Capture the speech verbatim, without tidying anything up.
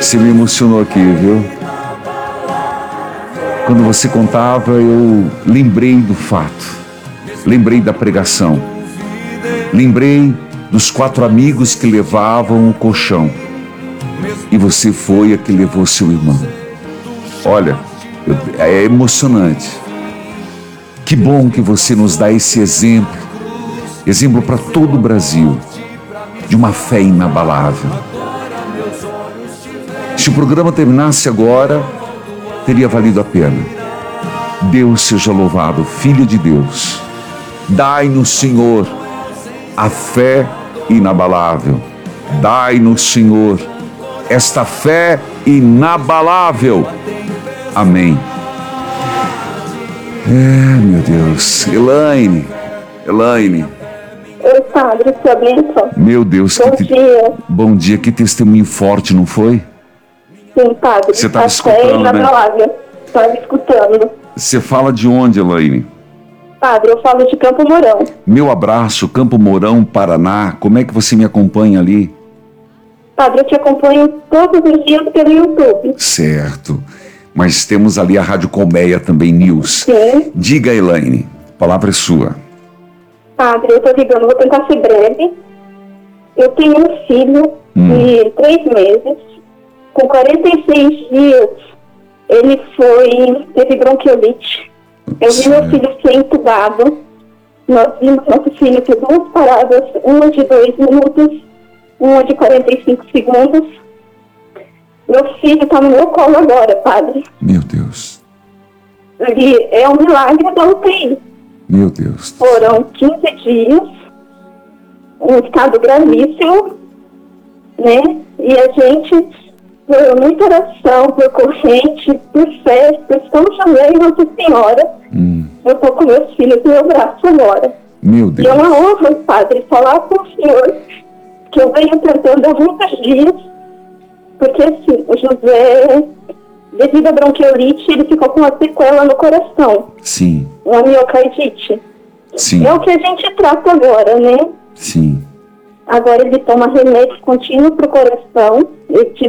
Você me emocionou aqui, viu? Quando você contava, eu lembrei do fato, lembrei da pregação, lembrei dos quatro amigos que levavam o colchão e você foi a que levou seu irmão. Olha, é emocionante. Que bom que você nos dá esse exemplo, exemplo para todo o Brasil, de uma fé inabalável. Se o programa terminasse agora, teria valido a pena. Deus seja louvado, Filho de Deus. Dai-nos, Senhor, a fé inabalável. Dai-nos, Senhor, esta fé inabalável. Amém. É, meu Deus. Elaine, Elaine. Oi, padre, sua bênção. Meu Deus. Bom que te... dia. Bom dia, que testemunho forte, não foi? Sim, padre. Você estava a escutando, fé né? inabalável. Estava escutando. Você fala de onde, Elaine? Padre, eu falo de Campo Mourão. Meu abraço, Campo Mourão, Paraná. Como é que você me acompanha ali? Padre, eu te acompanho todos os dias pelo YouTube. Certo. Mas temos ali a Rádio Colmeia também, News. Sim. Diga, Elaine, a palavra é sua. Padre, eu estou ligando, vou tentar ser breve. Eu tenho um filho Hum. de três meses. Com quarenta e seis dias, ele foi, teve bronquiolite. Eu vi meu filho ser entubado. Nós vimos nosso filho ter duas paradas, uma de dois minutos, uma de quarenta e cinco segundos. Meu filho está no meu colo agora, padre. Meu Deus. Ele é um milagre da U T I. Meu Deus. Foram quinze dias, um estado gravíssimo, né? E a gente, por muita oração, por corrente, por fé, por São José e Nossa Senhora, Hum. eu estou com meus filhos no meu braço agora. Meu E é Deus. uma honra, padre, falar com o senhor que eu venho tentando há muitos dias, porque assim, o José, devido à bronquiolite, ele ficou com uma sequela no coração, Sim, uma miocardite. sim, É o que a gente trata agora, né? sim. Agora ele toma remédio contínuo para o coração, ele